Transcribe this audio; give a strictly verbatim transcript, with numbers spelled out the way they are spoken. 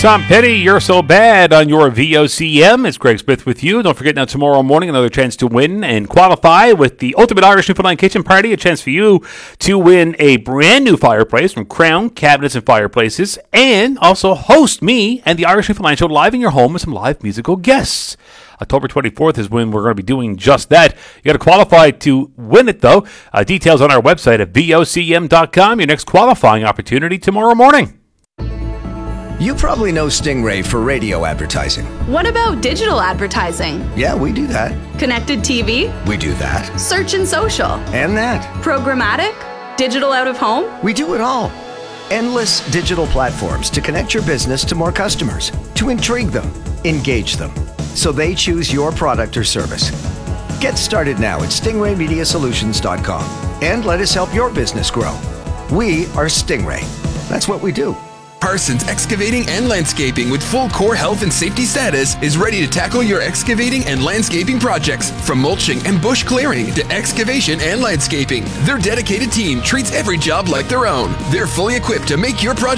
Tom Petty, You're So Bad on your V O C M. It's Greg Smith with you. Don't forget now tomorrow morning, another chance to win and qualify with the Ultimate Irish Newfoundland Kitchen Party. A chance for you to win a brand new fireplace from Crown Cabinets and Fireplaces, and also host me and the Irish Newfoundland Show live in your home with some live musical guests. October twenty-fourth is when we're going to be doing just that. You got to qualify to win it, though. Uh, details on our website at V O C M dot com. Your next qualifying opportunity tomorrow morning. You probably know Stingray for radio advertising. What about digital advertising? Yeah, we do that. Connected T V? We do that. Search and social? And that. Programmatic? Digital out of home? We do it all. Endless digital platforms to connect your business to more customers, to intrigue them, engage them, so they choose your product or service. Get started now at stingray media solutions dot com and let us help your business grow. We are Stingray. That's what we do. Parsons Excavating and Landscaping, with full core health and safety status, is ready to tackle your excavating and landscaping projects. From mulching and bush clearing to excavation and landscaping, their dedicated team treats every job like their own. They're fully equipped to make your project